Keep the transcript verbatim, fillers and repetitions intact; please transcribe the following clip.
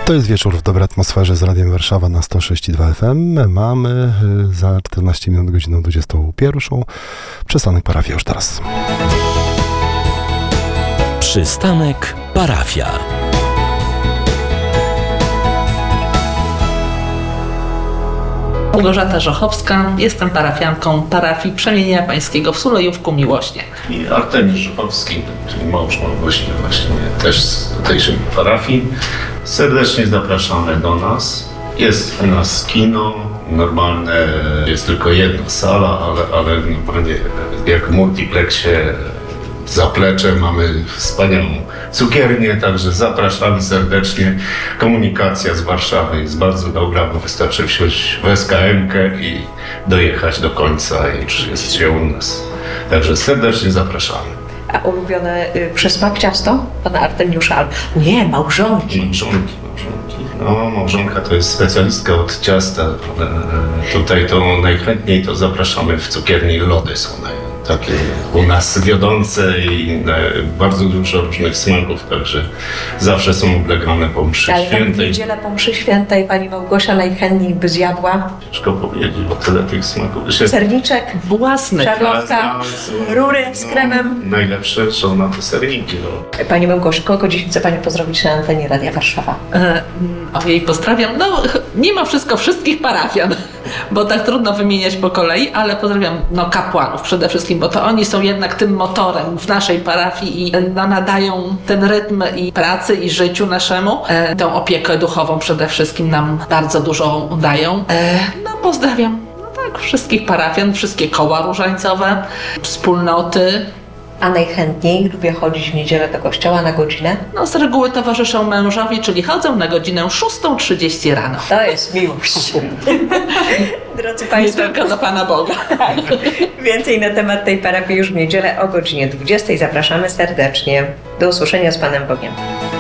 To jest wieczór w dobrej atmosferze z Radiem Warszawa na sto sześć i dwa F M. Mamy za czternaście minut godziną dwudziestą pierwszą przystanek parafii już teraz. Przystanek parafia. Małgorzata Żochowska, jestem parafianką parafii Przemienienia Pańskiego w Sulejówku Miłośnie. I Artemiusz Żochowski, czyli mąż Małgosi, właśnie też z tutejszej parafii. Serdecznie zapraszamy do nas. Jest u nas kino, normalne jest tylko jedna sala, ale, ale naprawdę jak w multiplexie Zaplecze, mamy wspaniałą cukiernię, także zapraszamy serdecznie. Komunikacja z Warszawy jest bardzo dobra, bo wystarczy wsiąść w S K M-kę i dojechać do końca i już jest się u nas. Także serdecznie zapraszamy. A ulubione y, przysmak ciasto pana Artemiusza? Albo nie, małżonki. Małżonki, małżonki. No, małżonka to jest specjalistka od ciasta, ale tutaj to najchętniej to zapraszamy w cukierni. Lody są naj, takie u nas wiodące i e, bardzo dużo różnych smaków, także zawsze są oblegane po mszy Ale świętej. w niedzielę po mszy świętej pani Małgosia najchętniej by zjadła Ciężko powiedzieć, bo tyle tych smaków. Się serniczek, Własny. szarlotka, rury z kremem. No, najlepsze są na to serniki. No. Pani Małgosiu, kogo dziś chce pani pozdrowić na antenie Radia Warszawa? E, ojej, pozdrawiam. No, mimo wszystko wszystkich parafian, bo tak trudno wymieniać po kolei, ale pozdrawiam no, kapłanów przede wszystkim, bo to oni są jednak tym motorem w naszej parafii i no, nadają ten rytm i pracy i życiu naszemu. E, tą opiekę duchową przede wszystkim nam bardzo dużo dają. E, no pozdrawiam no, tak, wszystkich parafian, wszystkie koła różańcowe, wspólnoty. A najchętniej lubię chodzić w niedzielę do kościoła na godzinę? No z reguły towarzyszą mężowi, czyli chodzą na godzinę szóstą trzydzieści rano. To jest miłość. Drodzy Nie Państwo, tylko do Pana Boga. więcej na temat tej parafii już w niedzielę o godzinie dwudziestej. Zapraszamy serdecznie. Do usłyszenia z Panem Bogiem.